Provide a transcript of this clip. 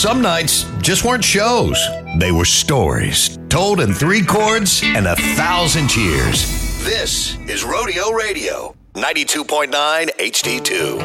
some nights just weren't shows. They were stories told in 3 chords and 1,000 cheers. This is Rodeo Radio, 92.9 HD2.